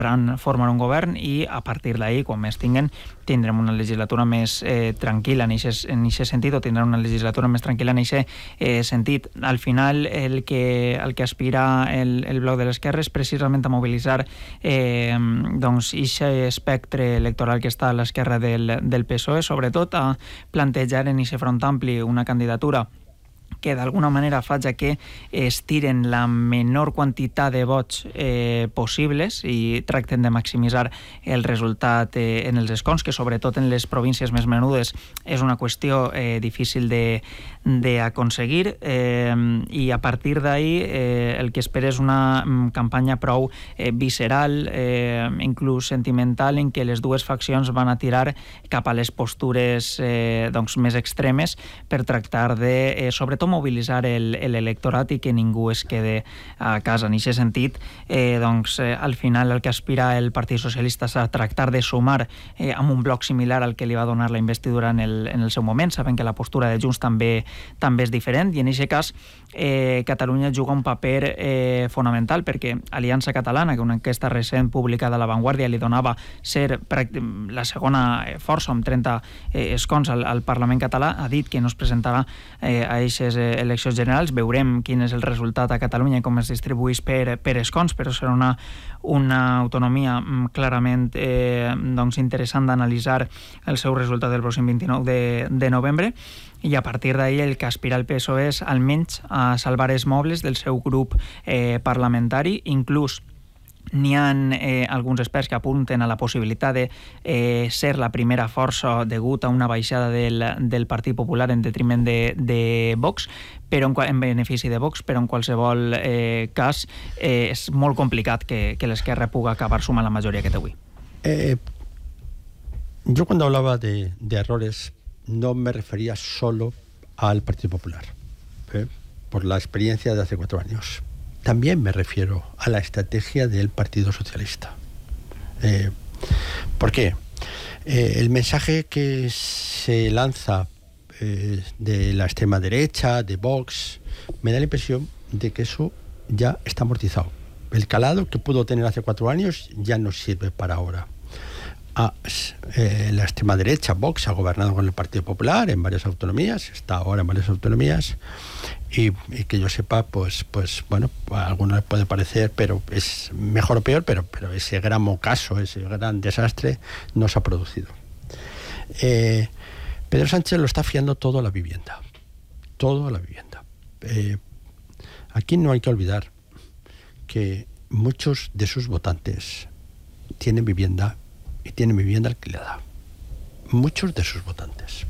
formar un govern i a partir d'ahir, quan més tindrem una legislatura més tranquil·la en aquest sentit, o tindrem una legislatura més tranquil·la en aquest sentit. Al final el que aspira el bloc de l'esquerra és precisament a mobilitzar doncs aquest espectre electoral que està a l'esquerra del PSOE, sobretot a plantejar en aquest front ampli una candidatura que d'alguna manera faci que es tiren la menor quantitat de vots possibles i tracten de maximitzar el resultat en els escons, que sobretot en les províncies més menudes és una qüestió difícil d'aconseguir, i a partir d'ahir el que espera és una campanya prou visceral, inclús sentimental, en què les dues faccions van a tirar cap a les postures doncs, més extremes per tractar de, sobretot, mobilitzar l'electorat i que ningú es quede a casa. En aquest sentit, doncs, al final el que aspira el Partit Socialista és a tractar de sumar amb un bloc similar al que li va donar la investidura en el seu moment. Sabem que la postura de Junts també és diferent, i en aquest cas Catalunya juga un paper fonamental, perquè Aliança Catalana, que una enquesta recent publicada a La Vanguardia li donava ser la segona força amb 30 escons al Parlament català, ha dit que no es presentarà a aquestes eleccions generals. Veurem quin és el resultat a Catalunya i com es distribueix per escons, però serà una autonomia clarament doncs interessant d'analitzar el seu resultat el pròxim 29 de novembre. I a partir d'ahir el que aspira el PSOE és almenys a salvar els mobles del seu grup parlamentari. Inclús n'hi ha alguns experts que apunten a la possibilitat de ser la primera força degut a una baixada del Partit Popular en detriment de Vox, però en benefici de Vox, però en qualsevol cas és molt complicat que l'esquerra pugui acabar sumant la majoria que té avui. Yo cuando hablaba de errores no me refería solo al Partido Popular, por la experiencia de hace 4 años. También me refiero a la estrategia del Partido Socialista. ¿Por qué? El mensaje que se lanza de la extrema derecha, de Vox, me da la impresión de que eso ya está amortizado. El calado que pudo tener hace 4 años ya no sirve para ahora. La extrema derecha, Vox, ha gobernado con el Partido Popular en varias autonomías, está ahora en varias autonomías, y que yo sepa, pues bueno, a algunos les puede parecer, pero es mejor o peor, pero ese gran ocaso, ese gran desastre no se ha producido. Pedro Sánchez lo está fiando todo a la vivienda. Todo a la vivienda. Aquí no hay que olvidar que muchos de sus votantes tienen vivienda y tienen vivienda alquilada. Muchos de sus votantes.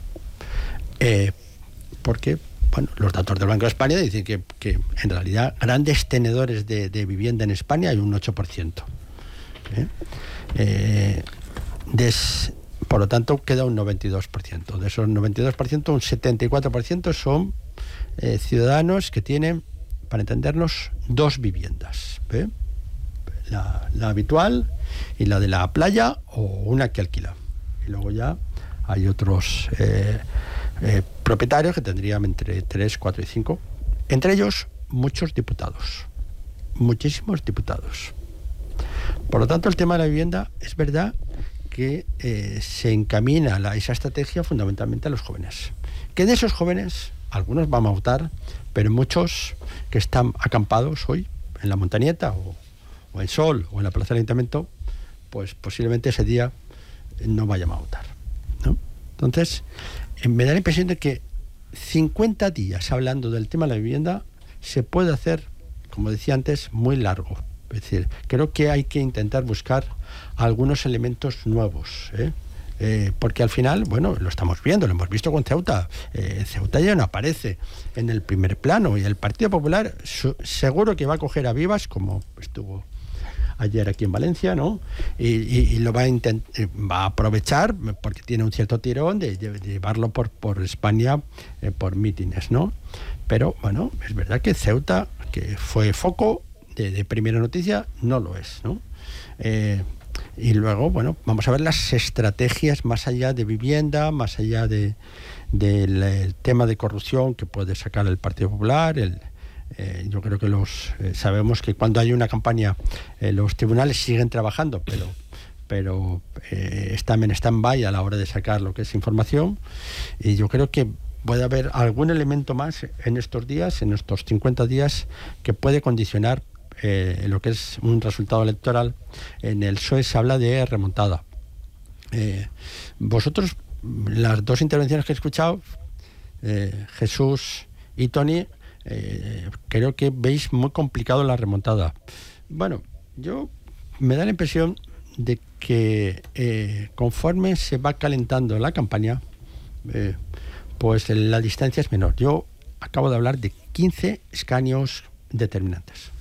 Porque, bueno, los datos del Banco de España dicen que en realidad grandes tenedores de vivienda en España hay un 8%. Por lo tanto, queda un 92%. De esos 92%, un 74% son ciudadanos que tienen, para entendernos, 2 viviendas. La habitual y la de la playa, o una que alquila. Y luego ya hay otros propietarios que tendrían entre 3, 4 y 5. Entre ellos, muchos diputados. Muchísimos diputados. Por lo tanto, el tema de la vivienda es verdad que se encamina esa estrategia fundamentalmente a los jóvenes. Que de esos jóvenes, algunos van a votar, pero muchos que están acampados hoy en la montañeta o en Sol o en la plaza del Ayuntamiento, pues posiblemente ese día no vayan a votar, ¿no? Entonces, me da la impresión de que 50 días hablando del tema de la vivienda se puede hacer, como decía antes, muy largo. Es decir, creo que hay que intentar buscar algunos elementos nuevos, porque al final, bueno, lo estamos viendo, lo hemos visto con Ceuta. Ceuta ya no aparece en el primer plano, y el Partido Popular seguro que va a coger a vivas, como estuvo ayer aquí en Valencia, ¿no? Y lo va a aprovechar, porque tiene un cierto tirón de llevarlo por España por mítines, ¿no? Pero bueno, es verdad que Ceuta, que fue foco de primera noticia, no lo es, ¿no? Y luego, bueno, vamos a ver las estrategias más allá de vivienda, más allá del tema de corrupción que puede sacar el Partido Popular, Yo creo que sabemos que cuando hay una campaña los tribunales siguen trabajando, pero están en stand-by a la hora de sacar lo que es información, y yo creo que puede haber algún elemento más en estos días, en estos 50 días, que puede condicionar lo que es un resultado electoral. En el PSOE se habla de remontada. Vosotros, las dos intervenciones que he escuchado, Jesús y Toni, creo que veis muy complicado la remontada. Bueno, yo me da la impresión de que conforme se va calentando la campaña, pues la distancia es menor. Yo acabo de hablar de 15 escaños determinantes.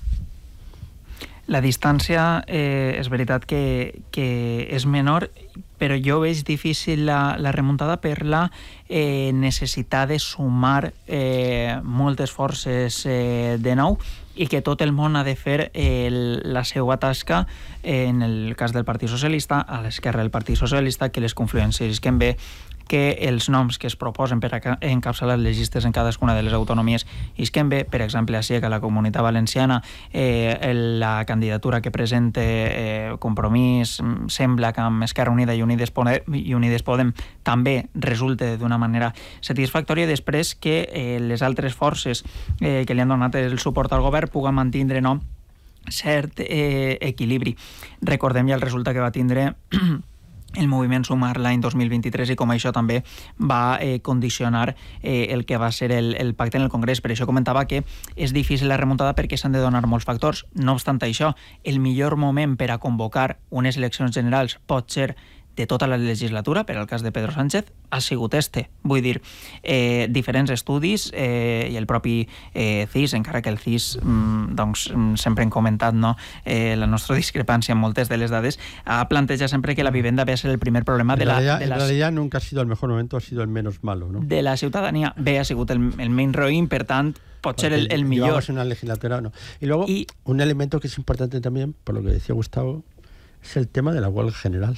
La distància és veritat que és menor, però jo veig difícil la remuntada per la necessitat de sumar moltes forces de nou i que tot el món ha de fer la seva tasca, en el cas del Partit Socialista, a l'esquerra del Partit Socialista, que les confluències que en ve, que els noms que es proposen per encapçalar les llistes en cadascuna de les autonomies isquen bé. Per exemple, així que a la Comunitat Valenciana la candidatura que presenta Compromís sembla que amb Esquerra Unida i Unides Podem també resulta d'una manera satisfactòria, després que les altres forces que li han donat el suport al govern puguen mantindre cert equilibri. Recordem ja el resultat que va tindre el moviment Sumar l'any 2023 i com això també va condicionar el que va ser el pacte en el Congrés. Per això comentava que és difícil la remuntada perquè s'han de donar molts factors. No obstant això, el millor moment per a convocar unes eleccions generals pot ser de tota la legislatura, per al cas de Pedro Sánchez, ha sigut este. Vull dir, diferents estudis i el propi CIS, encara que el CIS doncs, sempre hem comentat la nostra discrepància en moltes de les dades, ha plantejat sempre que la vivenda ve a ser el primer problema en realidad nunca ha sido el mejor momento, ha sido el menos malo, ¿no? De la ciutadania. Bé, ha sigut el main roïn, per tant, pot ser el millor. Llevamos una legislatura, no. Y luego, un elemento que es importante también, por lo que decía Gustavo, es el tema de la huelga general.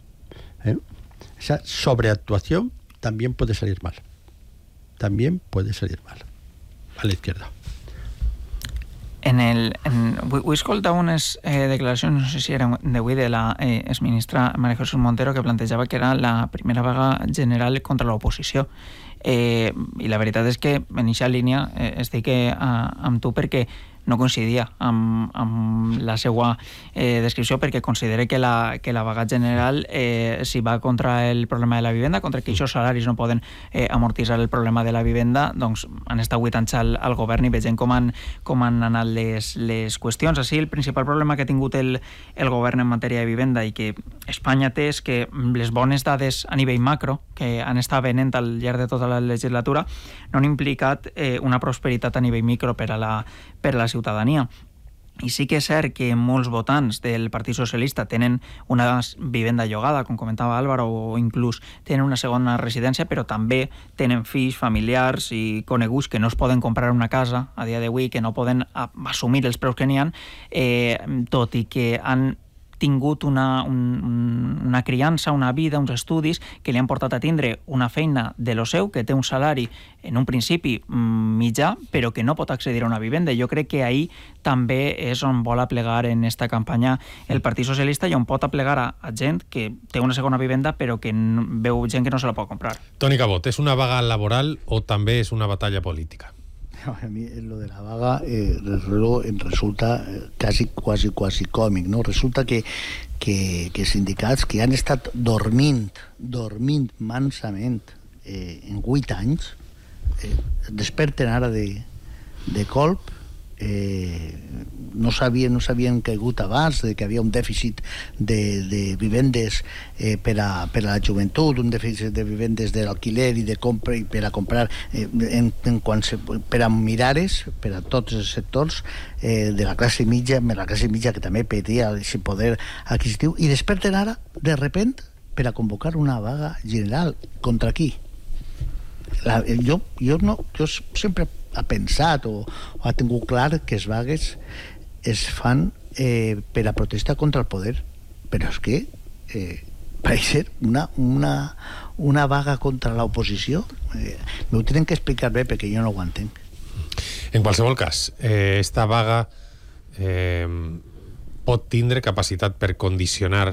Esa sobreactuación también puede salir mal. También puede salir mal. A la izquierda. Vull escoltar unes declaracions, no sé si eren d'avui, de la exministra María Jesús Montero, que plantejava que era la primera vaga general contra l'oposició. I la veritat és que en aquesta línia estic amb tu perquè no coincidia amb la seva descripció, perquè considera que la vaga general si va contra el problema de la vivenda, contra que aquests salaris no poden amortitzar el problema de la vivenda, doncs han estat 8 anys al govern i vegem com han anat les qüestions. Així, el principal problema que ha tingut el govern en matèria de vivenda i que Espanya té és que les bones dades a nivell macro que han estat venent al llarg de tota la legislatura no han implicat una prosperitat a nivell micro per a la ciutadania. I sí que és cert que molts votants del Partit Socialista tenen una vivenda llogada, com comentava Álvaro, o inclús tenen una segona residència, però també tenen fills, familiars i coneguts que no es poden comprar una casa a dia d'avui, que no poden assumir els preus que n'hi ha, tot i que han tingut una criança, una vida, uns estudis que li han portat a tindre una feina de lo seu, que té un salari en un principi mitjà, però que no pot accedir a una vivenda. Jo crec que ahir també és on vol aplegar en esta campanya el Partit Socialista i on pot aplegar a gent que té una segona vivenda però que veu gent que no se la pot comprar. Toni Cabot, ¿es una vaga laboral o també és una batalla política? A mí lo de la vaga resulta quasi còmic, no? Resulta que sindicats que han estat dormint mansament en 8 anys desperten ara de colp. No s'havien caigut abans de que havia un dèficit de vivendes per a la joventut, un dèficit de vivendes de l'alquiler i de compra i per a comprar per a mirares, per a tots els sectors de la classe mitja que també patia aquest poder adquisitiu, i desperten ara de repent per a convocar una vaga general. Contra qui? Jo sempre ha pensat o ha tingut clar que les vagues es fan per a protesta contra el poder, però és que pareix ser una vaga contra l'oposició. M'ho tenen que explicar bé perquè jo no ho entenc. En qualsevol cas, esta vaga pot tindre capacitat per condicionar